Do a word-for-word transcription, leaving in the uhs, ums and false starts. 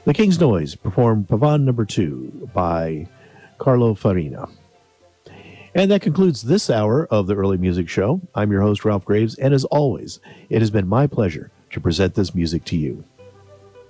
The King's Noise performed Pavan number two by Carlo Farina. And that concludes this hour of the Early Music Show. I'm your host, Ralph Graves, and as always, it has been my pleasure to present this music to you.